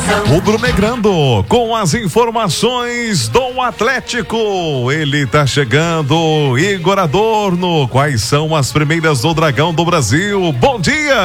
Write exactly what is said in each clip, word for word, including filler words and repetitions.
Rubro-negrando com as informações do Atlético. Ele tá chegando, Igor Adorno. Quais são as primeiras do Dragão do Brasil? Bom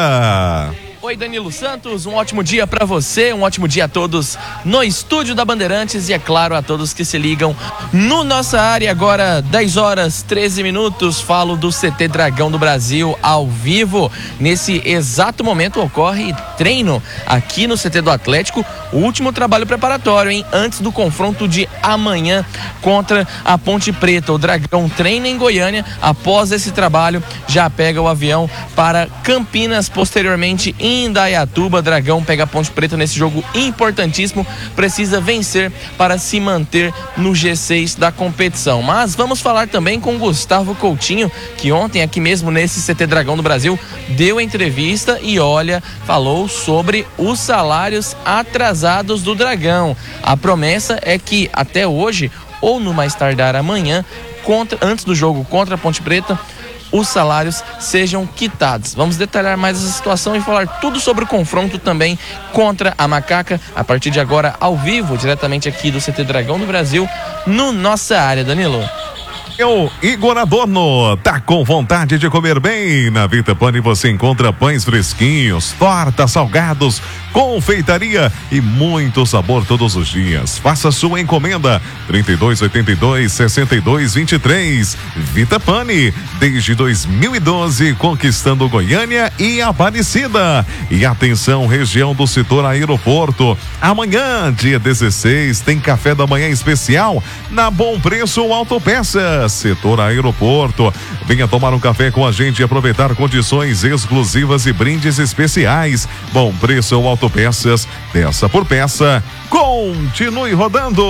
dia! Oi, Danilo Santos, um ótimo dia para você, um ótimo dia a todos no estúdio da Bandeirantes e, é claro, a todos que se ligam no nossa área. Agora, dez horas, treze minutos, falo do C T Dragão do Brasil ao vivo. Nesse exato momento ocorre treino aqui no C T do Atlético, o último trabalho preparatório, hein? Antes do confronto de amanhã contra a Ponte Preta. O Dragão treina em Goiânia, após esse trabalho já pega o avião para Campinas, posteriormente em Indaiatuba. Dragão pega a Ponte Preta nesse jogo importantíssimo, precisa vencer para se manter no G seis da competição. Mas vamos falar também com Gustavo Coutinho, que ontem aqui mesmo nesse C T Dragão do Brasil deu entrevista e olha, falou sobre os salários atrasados do Dragão. A promessa é que até hoje, ou no mais tardar amanhã, contra, antes do jogo contra a Ponte Preta, os salários sejam quitados. Vamos detalhar mais essa situação e falar tudo sobre o confronto também contra a Macaca, a partir de agora ao vivo, diretamente aqui do C T Dragão do Brasil, no nossa área, Danilo. Eu, Igor Adorno, tá com vontade de comer bem? Na Vita Pane você encontra pães fresquinhos, tortas, salgados, confeitaria e muito sabor todos os dias. Faça sua encomenda trinta e dois, oitenta e dois, sessenta e dois, vinte e três. Vita Pane, desde dois mil e doze, conquistando Goiânia e Aparecida. E atenção, região do setor aeroporto. Amanhã, dia dezesseis, tem café da manhã especial na Bom Preço Autopeças. Setor aeroporto. Venha tomar um café com a gente e aproveitar condições exclusivas e brindes especiais. Bom Preço Autopeças, peça por peça. Continue rodando.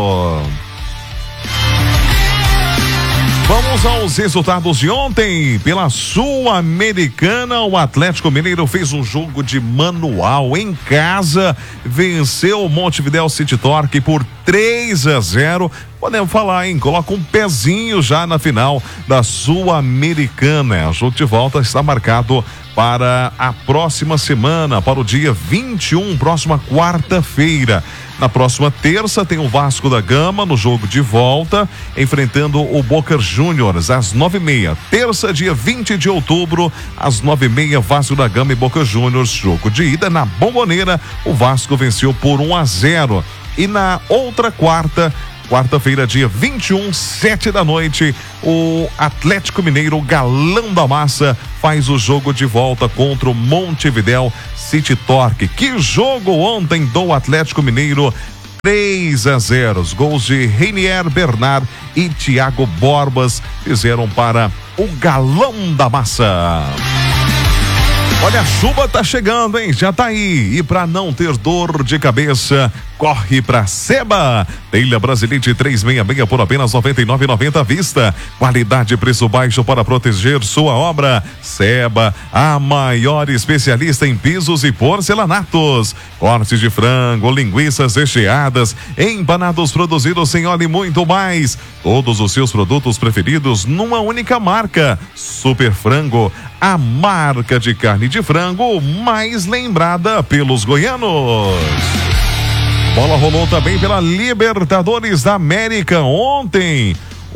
Vamos aos resultados de ontem. Pela Sul-Americana, o Atlético Mineiro fez um jogo de manual em casa, venceu o Montevidéu City Torque por três a zero. Podemos falar, hein? Coloca um pezinho já na final da Sul-Americana. O jogo de volta está marcado para a próxima semana, para o dia vinte e um, próxima quarta-feira. Na próxima terça tem o Vasco da Gama no jogo de volta, enfrentando o Boca Juniors às nove e meia. Terça, dia vinte de outubro, às nove e meia, Vasco da Gama e Boca Juniors. Jogo de ida na Bombonera, o Vasco venceu por um a zero. E na outra quarta, quarta-feira, dia vinte e um, sete da noite, o Atlético Mineiro, galão da massa, faz o jogo de volta contra o Montevidéu City Torque. Que jogo ontem do Atlético Mineiro! três a zero. Os gols de Reinier Bernard e Thiago Borbas fizeram para o galão da massa. Olha, a chuva tá chegando, hein? Já tá aí. E para não ter dor de cabeça, corre pra Seba. Telha Brasilite trezentos e sessenta e seis por apenas noventa e nove reais e noventa centavos à vista. Qualidade e preço baixo para proteger sua obra. Seba, a maior especialista em pisos e porcelanatos. Cortes de frango, linguiças recheadas, empanados produzidos sem óleo e muito mais. Todos os seus produtos preferidos numa única marca. Super Frango, a marca de carne de frango mais lembrada pelos goianos. Bola rolou também pela Libertadores da América ontem.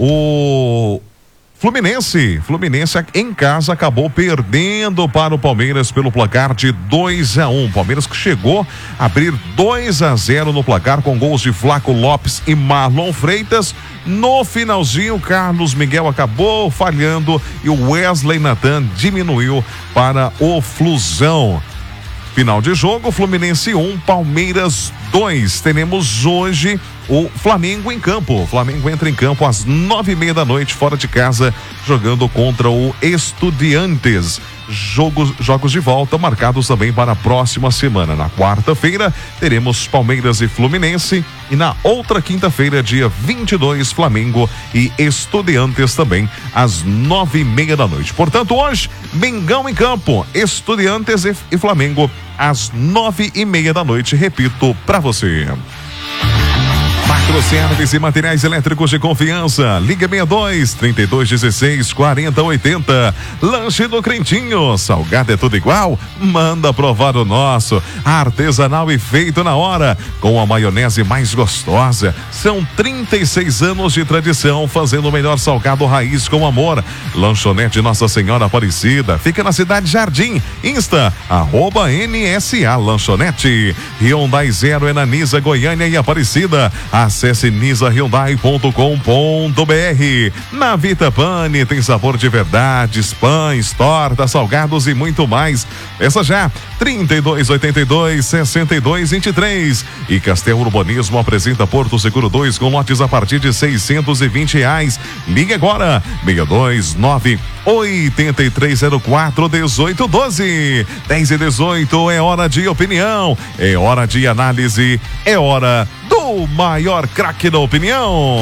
O Fluminense, Fluminense em casa acabou perdendo para o Palmeiras pelo placar de dois a um. Palmeiras que chegou a abrir dois a zero no placar com gols de Flaco Lopes e Marlon Freitas. No finalzinho, Carlos Miguel acabou falhando e o Wesley Nathan diminuiu para o Flusão. Final de jogo, Fluminense um, Palmeiras dois. Teremos hoje o Flamengo em campo. O Flamengo entra em campo às nove e meia da noite, fora de casa, jogando contra o Estudiantes. Jogos, jogos de volta marcados também para a próxima semana. Na quarta-feira teremos Palmeiras e Fluminense e na outra quinta-feira, dia vinte e dois, Flamengo e Estudiantes também às nove e meia da noite. Portanto, hoje, Mengão em campo, Estudiantes e, e Flamengo às nove e meia da noite. Repito para você. Eletroservice e materiais elétricos de confiança. Liga sessenta e dois, trinta e dois, dezesseis, quarenta, oitenta. Lanche do Crentinho. Salgado é tudo igual? Manda provar o nosso. Artesanal e feito na hora. Com a maionese mais gostosa. São trinta e seis anos de tradição fazendo o melhor salgado raiz com amor. Lanchonete Nossa Senhora Aparecida. Fica na Cidade Jardim. Insta, arroba N S A Lanchonete. Hyundai Zero é na Nisa, Goiânia e Aparecida. Acesse nisa hyundai ponto com ponto b r. Na Vita Pane tem sabor de verdades, pães, tortas, salgados e muito mais. Peça já, trinta e dois, oitenta e dois, sessenta e dois, vinte e três. E Castel Urbanismo apresenta Porto Seguro dois com lotes a partir de seiscentos e vinte reais. Ligue agora, seis dois nove, oito três zero quatro, um oito um dois. dez e dezoito é hora de opinião, é hora de análise, é hora do maior craque da opinião.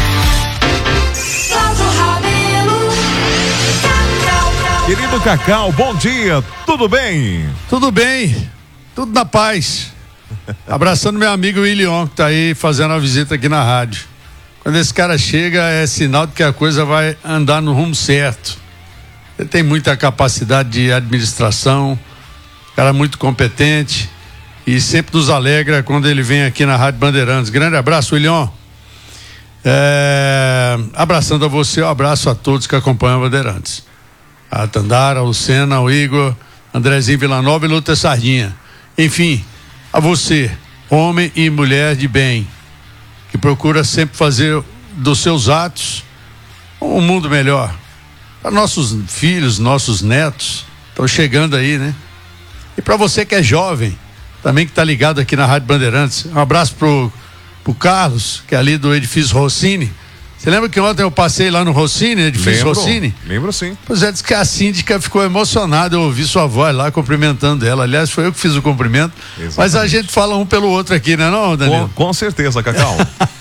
Querido Cacau, bom dia, tudo bem? Tudo bem, tudo na paz. Abraçando meu amigo William, que tá aí fazendo uma visita aqui na rádio. Quando esse cara chega, é sinal de que a coisa vai andar no rumo certo. Ele tem muita capacidade de administração, cara muito competente e sempre nos alegra quando ele vem aqui na Rádio Bandeirantes. Grande abraço, William. É, abraçando a você, um abraço a todos que acompanham a Bandeirantes. A Tandara, a Lucena, o Igor, Andrezinho Villanova e Luta Sardinha. Enfim, a você, homem e mulher de bem, que procura sempre fazer dos seus atos um mundo melhor. Para nossos filhos, nossos netos, estão chegando aí, né? E para você que é jovem, também que está ligado aqui na Rádio Bandeirantes, um abraço pro, pro Carlos, que é ali do edifício Rossini. Você lembra que ontem eu passei lá no Rossini, edifício Lembro, Rossini? Lembro sim. Pois é, diz que a síndica ficou emocionada, eu ouvi sua voz lá cumprimentando ela. Aliás, foi eu que fiz o cumprimento. Exatamente. Mas a gente fala um pelo outro aqui, né, não, Danilo? Com, com certeza, Cacau.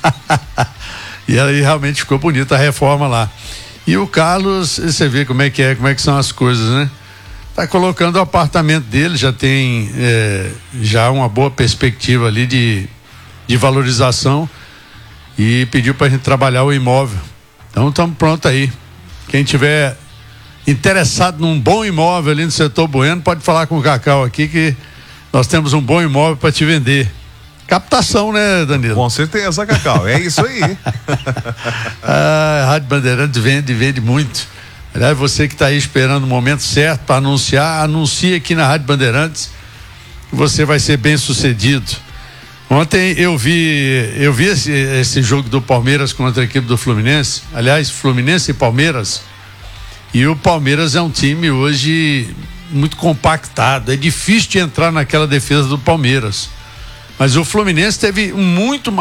E aí realmente ficou bonita a reforma lá. E o Carlos, você vê como é que é, como é que são as coisas, né? Tá colocando o apartamento dele, já tem é, já uma boa perspectiva ali de, de valorização e pediu pra gente trabalhar o imóvel. Então estamos prontos aí. Quem tiver interessado num bom imóvel ali no setor Bueno, pode falar com o Cacau aqui que nós temos um bom imóvel para te vender. Captação, né, Danilo? Com certeza, Cacau, é isso aí. A Rádio Bandeirantes vende, vende muito. Aliás, você que está aí esperando o momento certo para anunciar, anuncie aqui na Rádio Bandeirantes que você vai ser bem sucedido. Ontem eu vi, eu vi esse, esse jogo do Palmeiras contra a equipe do Fluminense. Aliás, Fluminense e Palmeiras. E o Palmeiras é um time hoje muito compactado. É difícil de entrar naquela defesa do Palmeiras. Mas o Fluminense teve muito